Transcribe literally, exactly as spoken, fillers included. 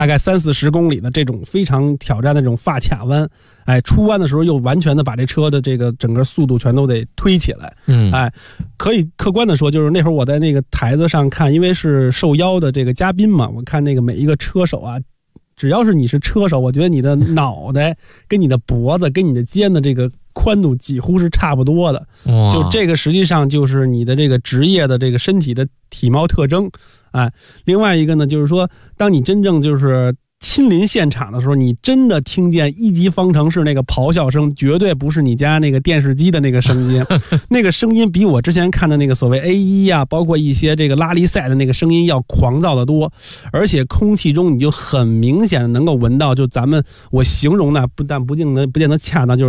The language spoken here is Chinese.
大概三四十公里的这种非常挑战的这种发卡弯，哎，出弯的时候又完全的把这车的这个整个速度全都得推起来， 嗯， 哎，可以客观的说，就是那会儿我在那个台子上看，因为是受邀的这个嘉宾嘛，我看那个每一个车手啊，只要是你是车手，我觉得你的脑袋跟你的脖子跟你的肩的这个宽度几乎是差不多的，就这个实际上就是你的这个职业的这个身体的体貌特征，哎，另外一个呢，就是说，当你真正就是亲临现场的时候，你真的听见一级方程式那个咆哮声，绝对不是你家那个电视机的那个声音，那个声音比我之前看的那个所谓 A 一 啊，包括一些这个拉力赛的那个声音要狂躁得多，而且空气中你就很明显的能够闻到，就咱们我形容呢，不但不见得不见得恰当，就是